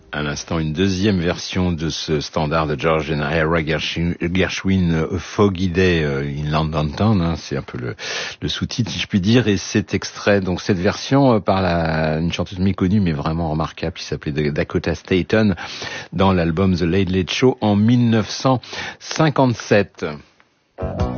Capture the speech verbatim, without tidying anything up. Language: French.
À l'instant, une deuxième version de ce standard de George and Ira Gershwin, Foggy Day in London Town, hein, c'est un peu le, le sous-titre, si je puis dire, et cet extrait, donc cette version par la, une chanteuse méconnue mais vraiment remarquable qui s'appelait Dakota Staton dans l'album The Late Late Show en mille neuf cent cinquante-sept.